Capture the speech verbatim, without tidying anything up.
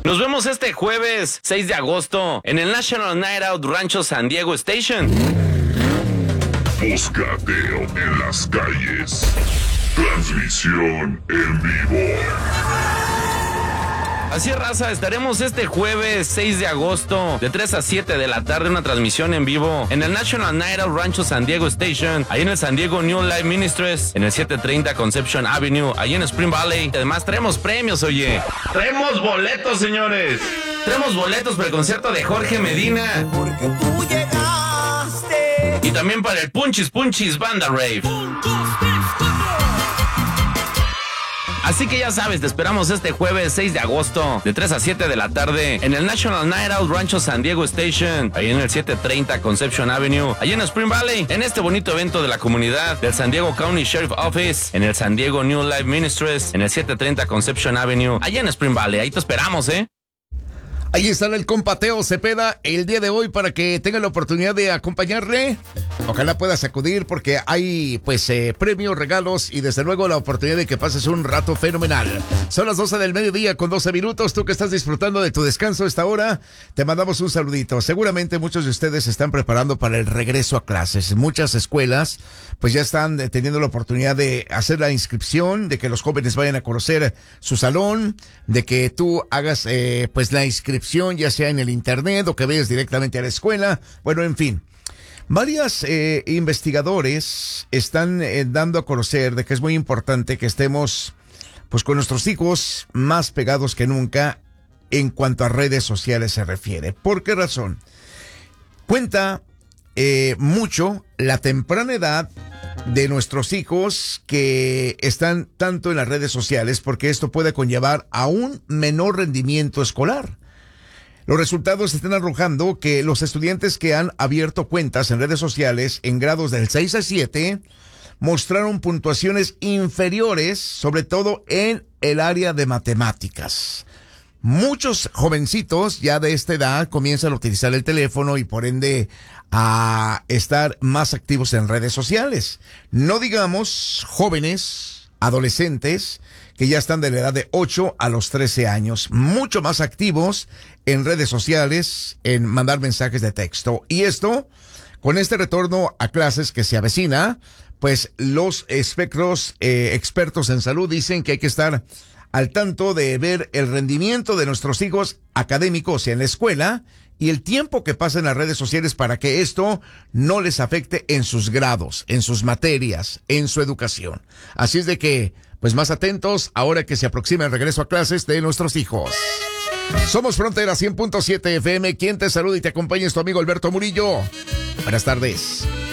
Nos vemos este jueves seis de agosto en el National Night Out Rancho San Diego Station. Moscateo en las calles. Transmisión en vivo. Así es, raza, estaremos este jueves seis de agosto de tres a siete de la tarde, una transmisión en vivo en el National Night Out Rancho San Diego Station, ahí en el San Diego New Life Ministries, en el setecientos treinta Conception Avenue, ahí en Spring Valley. Además traemos premios, oye. Traemos boletos, señores. Traemos boletos para el concierto de Jorge Medina. Porque tú llegaste. Y también para el Punchis Punchis Banda Rave. Así que ya sabes, te esperamos este jueves seis de agosto de tres a siete de la tarde en el National Night Out Rancho San Diego Station, ahí en el setecientos treinta Conception Avenue, ahí en Spring Valley, en este bonito evento de la comunidad del San Diego County Sheriff Office, en el San Diego New Life Ministries, en el setecientos treinta Conception Avenue, allá en Spring Valley. Ahí te esperamos, ¿eh? Ahí está el compa Teo Cepeda el día de hoy para que tenga la oportunidad de acompañarle. Ojalá puedas acudir porque hay pues eh, premios, regalos y desde luego la oportunidad de que pases un rato fenomenal. Son las doce del mediodía con doce minutos. Tú que estás disfrutando de tu descanso a esta hora, te mandamos un saludito. Seguramente muchos de ustedes se están preparando para el regreso a clases. Muchas escuelas pues ya están teniendo la oportunidad de hacer la inscripción, de que los jóvenes vayan a conocer su salón, de que tú hagas eh, pues la inscripción ya sea en el internet o que vayas directamente a la escuela. Bueno, en fin. Varios eh, investigadores están eh, dando a conocer de que es muy importante que estemos pues con nuestros hijos más pegados que nunca en cuanto a redes sociales se refiere. ¿Por qué razón? Cuenta eh, mucho la temprana edad de nuestros hijos que están tanto en las redes sociales porque esto puede conllevar a un menor rendimiento escolar. Los resultados están arrojando que los estudiantes que han abierto cuentas en redes sociales en grados del seis a siete mostraron puntuaciones inferiores, sobre todo en el área de matemáticas. Muchos jovencitos ya de esta edad comienzan a utilizar el teléfono y por ende a estar más activos en redes sociales. No digamos jóvenes, adolescentes, que ya están de la edad de ocho a los trece años, mucho más activos en redes sociales, en mandar mensajes de texto. Y esto, con este retorno a clases que se avecina, pues los espectros eh, expertos en salud dicen que hay que estar al tanto de ver el rendimiento de nuestros hijos académicos en la escuela y el tiempo que pasa en las redes sociales para que esto no les afecte en sus grados, en sus materias, en su educación. Así es de que, pues más atentos ahora que se aproxima el regreso a clases de nuestros hijos. Somos Frontera cien punto siete F M, quien te saluda y te acompaña es tu amigo Alberto Murillo. Buenas tardes.